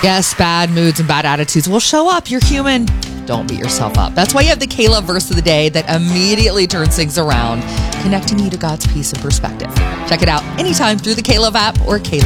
Yes, bad moods and bad attitudes will show up. You're human. Don't beat yourself up. That's why you have the K-Love verse of the day that immediately turns things around, connecting you to God's peace and perspective. Check it out anytime through the K-Love app or K